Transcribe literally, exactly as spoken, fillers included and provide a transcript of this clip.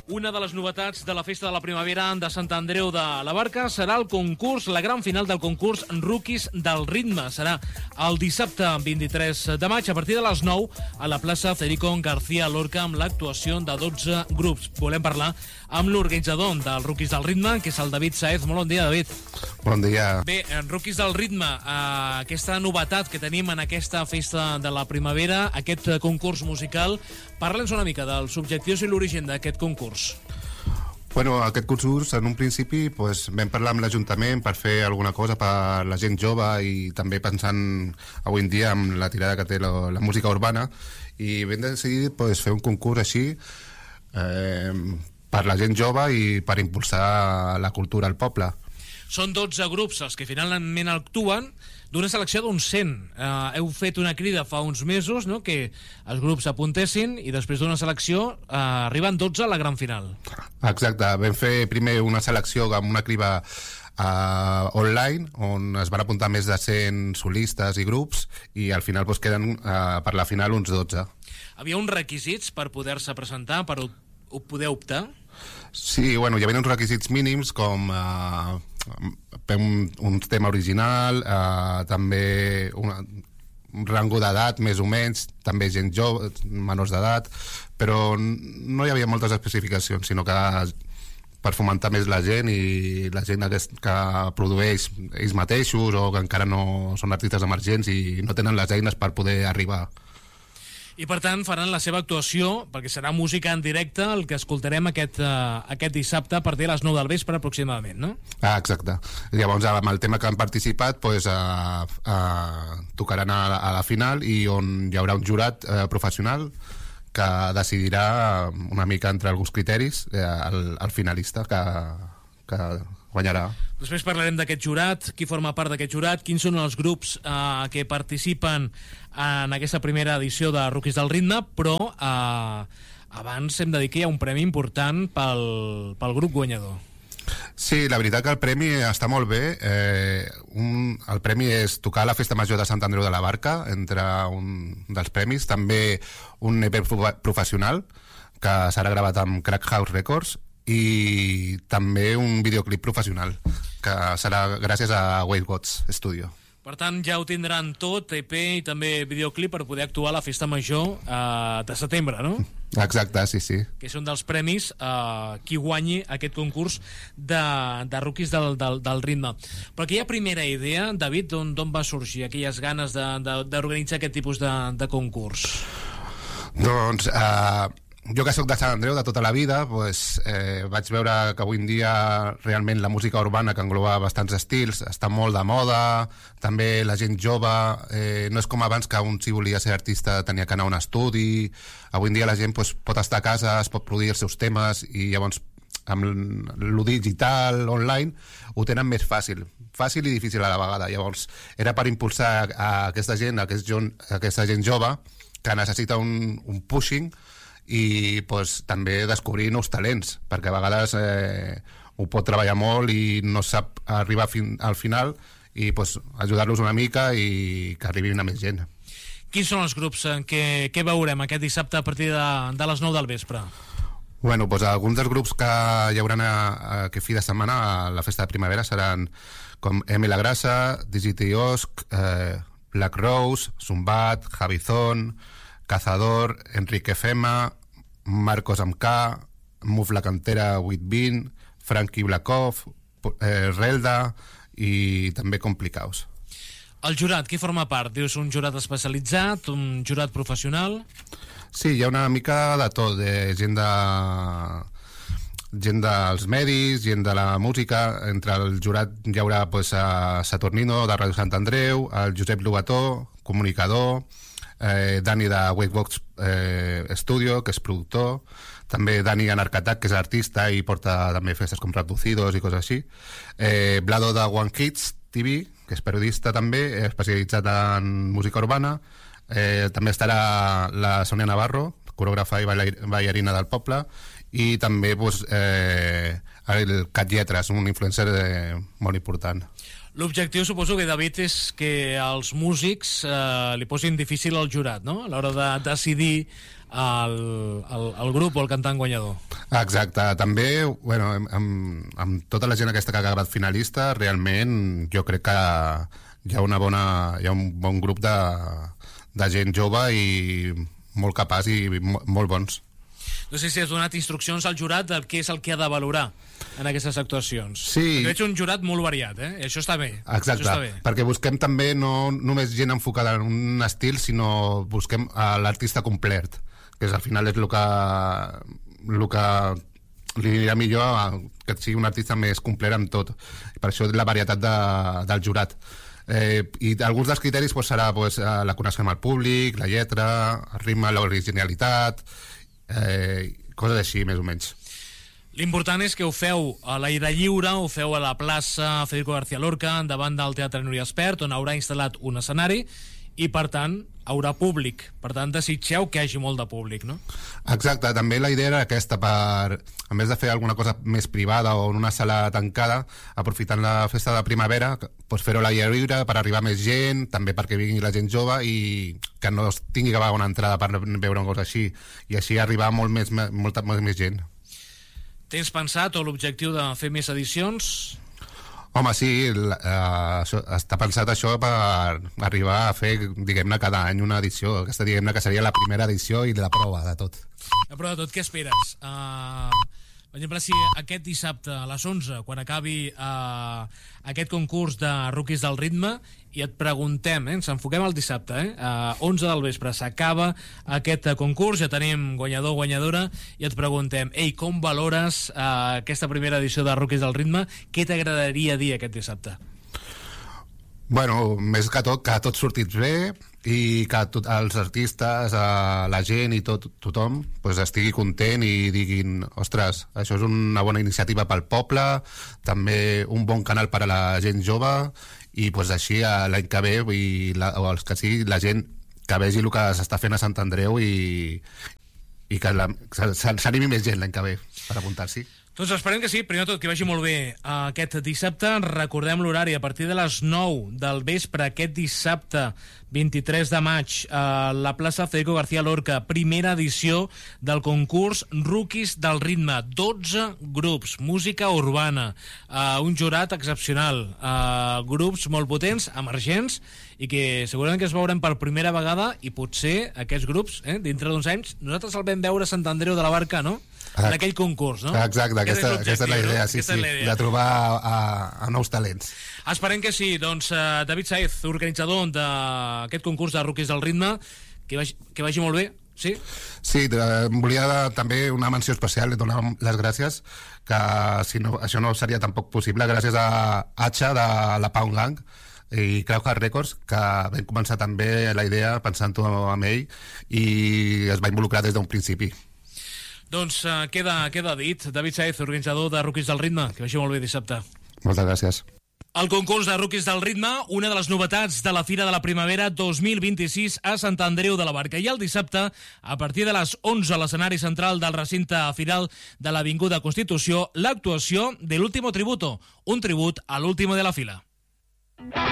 Una de les novetats de la Festa de la Primavera de Sant Andreu de la Barca serà el concurs, la gran final del concurs Rookies del Ritme. Serà el dissabte vint-i-tres de maig a partir de les nou a la plaça Federico García Lorca amb l'actuació de dotze grups. Volem parlar amb l'organitzador del Rookies del Ritme, que és el David Saez. Molt bon dia, David. Bon dia. Bé, Rookies del Ritme, eh, aquesta novetat que tenim en aquesta Festa de la Primavera, aquest concurs musical, parla'ns una mica dels objectius i l'origen d'aquest concurs. Bueno, aquest concurs, en un principi, pues, vam parlar amb l'Ajuntament per fer alguna cosa per la gent jove i també pensant avui en dia amb la tirada que té la, la música urbana, i vam decidir pues, fer un concurs així eh, per la gent jove i per impulsar la cultura al poble. Són dotze grups els que finalment actuen d'una selecció d'uns cent. Eh, heu fet una crida fa uns mesos, no?, que els grups apuntessin i després d'una selecció eh, arriben dotze a la gran final. Exacte, vam fer primer una selecció amb una criba uh, online on es van apuntar més de cent solistes i grups i al final pues, queden uh, per la final uns dotze. Havia uns requisits per poder-se presentar, per poder optar? Sí, bueno, hi havia uns requisits mínims com uh, un, un tema original, uh, també una, un rango d'edat més o menys, també gent jove, menors d'edat, però no hi havia moltes especificacions, sinó que per fomentar més la gent i la gent que produeix ells mateixos o que encara no són artistes emergents i no tenen les eines per poder arribar. I per tant faran la seva actuació, perquè serà música en directe, el que escoltarem aquest, uh, aquest dissabte a partir de les nou del vespre aproximadament, no? Ah, exacte. Llavors amb el tema que han participat pues, uh, uh, tocaran a, a la final i on hi haurà un jurat uh, professional que decidirà una mica entre alguns criteris uh, el, el finalista que, que guanyarà. Després parlarem d'aquest jurat, qui forma part d'aquest jurat, quins són els grups eh, que participen en aquesta primera edició de Rookies del Ritme, però eh, abans hem de dir que hi ha un premi important pel, pel grup guanyador. Sí, la veritat que el premi està molt bé. Eh, un, el premi és tocar a la Festa Major de Sant Andreu de la Barca, entre un dels premis. També un E P professional, que serà gravat amb Crack House Records, i també un videoclip professional que serà gràcies a Wavegods Studio. Per tant, ja ho tindran tot, E P i també videoclip per poder actuar a la Festa Major eh, de setembre, no? Exacte, sí, sí. Que és un dels premis eh, qui guanyi aquest concurs de, de Rookies del, del, del Ritme. Però aquella primera idea, David, d'on va sorgir aquelles ganes d'organitzar aquest tipus de, de concurs? Doncs... Eh... Jo que sóc de Sant Andreu de tota la vida, pues, eh, vaig veure que avui en dia realment la música urbana, que engloba bastants estils, està molt de moda, també la gent jove, eh, no és com abans que un si volia ser artista tenia que anar a un estudi, avui en dia la gent pues, pot estar a casa, es pot produir els seus temes i llavors amb lo digital, online, ho tenen més fàcil, fàcil i difícil a la vegada. Llavors era per impulsar a aquesta gent, a aquest, a aquesta gent jove que necessita un, un pushing i pues, també descobrir nous talents, perquè a vegades eh, ho pot treballar molt i no sap arribar fin, al final i pues, ajudar-los una mica i que arribin a més gent. Quins són els grups que, que veurem aquest dissabte a partir de, de les nou del vespre? Bueno, pues, alguns dels grups que hi haurà a, a, que fi de setmana a la Festa de Primavera seran com Emi La Grassa, Digiti Osc, eh, Black Rose, Zumbat, Javizón, Cazador, Enrique Fema, Marcos amb K, Muf La Cantera vuit vint, Frankie Blackov, eh, Relda i també Complicaus. El jurat, qui forma part? Dius un jurat especialitzat, un jurat professional? Sí, hi ha una mica de tot, de gent de gent dels medis, gent de la música. Entre el jurat hi haurà pues, a Saturnino de Ràdio Sant Andreu, el Josep Lobató, comunicador, Eh, Dani de Wakebox eh, Studio, que és productor, també Dani Anarcatac, que és artista i porta també festes com Reducidos i coses així, eh, Blado de One Kids T V, que és periodista també, especialitzat en música urbana, eh, també estarà la Sonia Navarro, coreògrafa i ballarina del poble, i també pues, eh, el Cat Lletres, un influencer eh, molt important. L'objectiu, suposo que, David, és que els músics eh, li posin difícil al jurat, no?, a l'hora de decidir el, el, el grup o el cantant guanyador. Exacte, també bueno, amb, amb tota la gent aquesta que ha acabat finalista, realment jo crec que hi ha, una bona, hi ha un bon grup de, de gent jove i molt capaç i mo, molt bons. No sé si has donat instruccions al jurat del què és el que ha de valorar en aquestes actuacions. Sí. Perquè veig un jurat molt variat, eh? I això està bé. Exacte, això està bé. Perquè busquem també no només gent enfocada en un estil, sinó busquem l'artista complet, que és, al final és el que, el que li anirà millor que sigui un artista més complet amb tot. Per això la varietat de, del jurat. Eh, i alguns dels criteris pues, serà pues, la connexió amb el públic, la lletra, el ritme, l'originalitat, eh, coses així, més o menys. L'important és que ho feu a l'aire lliure, ho feu a la plaça Federico García Lorca, davant del Teatre Núria Espert, on haurà instal·lat un escenari, i per tant haurà públic. Per tant, desitgeu que hi hagi molt de públic, no? Exacte, també la idea era aquesta, per, a més de fer alguna cosa més privada o en una sala tancada, aprofitant la festa de primavera, pues fer-ho a l'aire lliure per arribar més gent, també perquè vingui la gent jove i que no es tingui que pagar una entrada per veure una cosa així, i així arribar molt més, molta, molt més gent. Tens pensat o l'objectiu de fer més edicions? Home, sí, uh, això, està pensat això per arribar a fer, diguem-ne, cada any una edició. Aquesta, diguem-ne, que seria la primera edició i la prova de tot. La prova de tot, què esperes? Uh, per exemple, si aquest dissabte a les onze, quan acabi uh, aquest concurs de Rookies del Ritme, i et preguntem, eh, ens enfoquem al dissabte, eh, a onze del vespre, s'acaba aquest concurs, ja tenim guanyador o guanyadora, i et preguntem, ei, com valores uh, aquesta primera edició de Rookies del Ritme? Què t'agradaria dir aquest dissabte? Bueno, més que tot, que tot sortit bé i que tot, els artistes, eh, la gent i tot, tothom pues, estigui content i diguin, ostres, això és una bona iniciativa pel poble, també un bon canal per a la gent jove, i pues, així l'any que ve i la, o els que sigui, la gent que vegi el que s'està fent a Sant Andreu i, i que s'animi més gent l'any que ve per apuntar-s'hi. Doncs esperem que sí, primer tot que vagi molt bé aquest dissabte. Recordem l'horari, a partir de les nou del vespre aquest dissabte vint-i-tres de maig a la plaça Federico García Lorca, primera edició del concurs Rookies del Ritme, dotze grups, música urbana, uh, un jurat excepcional, uh, grups molt potents, emergents, i que segurament que es veurem per primera vegada, i potser aquests grups, eh, dintre d'uns anys, nosaltres el vam veure a Sant Andreu de la Barca, no? En aquell concurs, no? Exacte, aquesta, aquesta és la idea, no? sí, sí, la idea. De trobar a, a nous talents. Esperem que sí. Doncs uh, David Saez, organitzador d'aquest concurs de Rookies del Ritme, que vagi, que vagi molt bé, sí? Sí, eh, volia també una menció especial, donar les gràcies, que si no, això no seria tampoc possible, gràcies a Hacha de la Pound Gang i Crowdheart Records, que vam començar també la idea pensant-ho amb ell i es va involucrar des d'un principi. Doncs uh, queda, queda dit. David Saez, organitzador de Rookies del Ritme, que vagi molt bé dissabte. Moltes gràcies. El concurs de Rookies del Ritme, una de les novetats de la Fira de la Primavera dos mil vint-i-sis a Sant Andreu de la Barca. I el dissabte, a partir de les onze, a l'escenari central del recinte firal de l'Avinguda Constitució, l'actuació de l'Último Tributo, un tribut a l'último de la fila.